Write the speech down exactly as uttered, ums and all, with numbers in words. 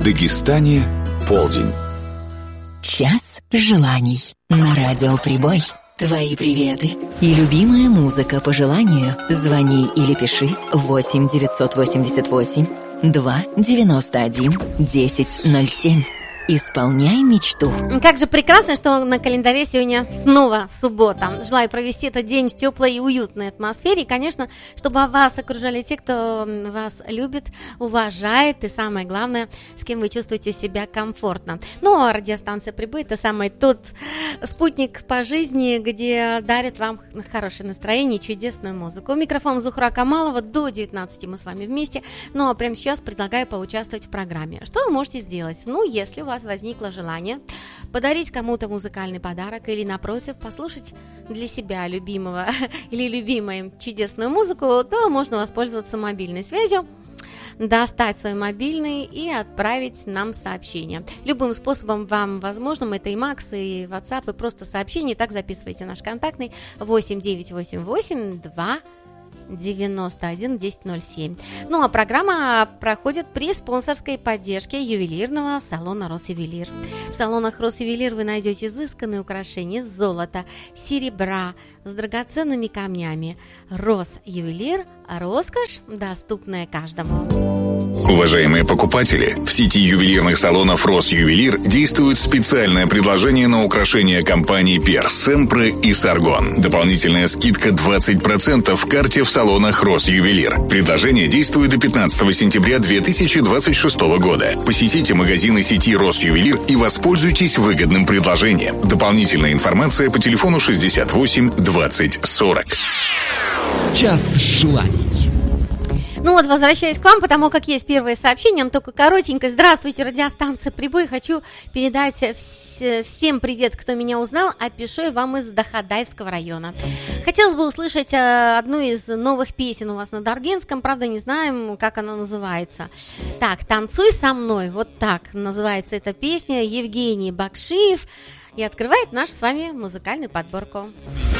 Дагестане полдень. Час желаний на радио Прибой. Твои приветы и любимая музыка по желанию. Звони или пиши восемь девятьсот восемьдесят восемь два девяносто один десять ноль семь. Исполняй мечту. Как же прекрасно, что на календаре сегодня снова суббота. Желаю провести этот день в теплой и уютной атмосфере. И, конечно, чтобы вас окружали те, кто вас любит, уважает и, самое главное, с кем вы чувствуете себя комфортно. Ну, а радиостанция «Прибой» — это самый тот спутник по жизни, где дарит вам хорошее настроение и чудесную музыку. У микрофона Зухра Камалова. До девятнадцати мы с вами вместе. Ну, а прямо сейчас предлагаю поучаствовать в программе. Что вы можете сделать? Ну, если у вас возникло желание подарить кому-то музыкальный подарок или, напротив, послушать для себя любимого или любимой чудесную музыку, то можно воспользоваться мобильной связью, достать свой мобильный и отправить нам сообщение. Любым способом вам возможным, это и Макс, и WhatsApp, и просто сообщение. Так записывайте наш контактный восемь девятьсот восемьдесят восемь два девяносто один десять ноль семь. Ну а программа проходит при спонсорской поддержке ювелирного салона «Росювелир». В салонах «Росювелир» вы найдете изысканные украшения из золота, серебра, с драгоценными камнями. «Росювелир» – роскошь, доступная каждому. Уважаемые покупатели, в сети ювелирных салонов «Росювелир» действует специальное предложение на украшения компаний «Перс», «Семпре» и «Саргон». Дополнительная скидка двадцать процентов в карте в салонах «Росювелир». Предложение действует до пятнадцатого сентября две тысячи двадцать шестого года. Посетите магазины сети «Росювелир» и воспользуйтесь выгодным предложением. Дополнительная информация по телефону шестьдесят восемь двадцать сорок. Час желаний. Ну вот, возвращаюсь к вам, потому как есть первое сообщение, только коротенько. Здравствуйте, радиостанция «Прибой». Хочу передать вс- всем привет, кто меня узнал, а пишу я вам из Дахадаевского района. Хотелось бы услышать э, одну из новых песен у вас на Даргинском, правда не знаем, как она называется. Так, «Танцуй со мной», вот так называется эта песня, Евгений Бакшиев, и открывает нашу с вами музыкальную подборку.